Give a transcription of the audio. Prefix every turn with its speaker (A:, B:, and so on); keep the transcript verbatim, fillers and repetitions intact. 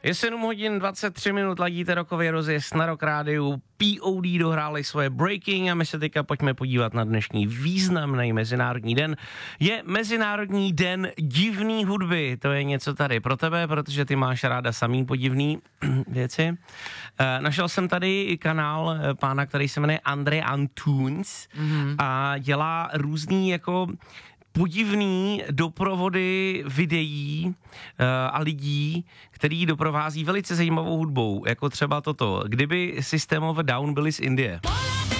A: Je sedm hodin dvacet tři minut, ladíte rokový rozjezd na Rock Rádiu. P O D dohráli svoje Breaking a my se teďka pojďme podívat na dnešní významný mezinárodní den. Je Mezinárodní den divný hudby. To je něco tady pro tebe, protože ty máš ráda samý podivný věci. E, našel jsem tady kanál pána, který se jmenuje Andre Antunes mm-hmm. a dělá různý jako podivný doprovody videí uh, a lidí, který doprovází velice zajímavou hudbou, jako třeba toto. Kdyby System of a Down byli z Indie.